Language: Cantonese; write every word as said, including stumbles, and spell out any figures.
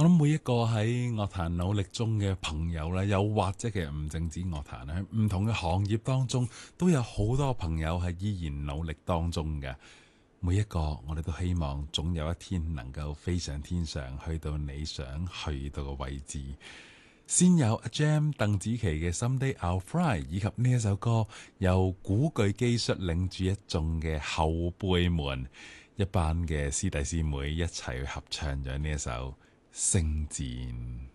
我諗每一個喺樂壇努力中嘅朋友咧，又或者其實唔淨止樂壇，喺唔同嘅行業當中，都有好多朋友係依然努力當中嘅。每一個我哋都希望總有一天能夠飛上天上，去到你想去到嘅位置。先有阿 Jam 鄧紫棋嘅 Someday I'll Fly， 以及呢一首歌由古巨基率領住一眾嘅後輩們，一班嘅師弟師妹一齊去合唱咗呢一首《星戰》。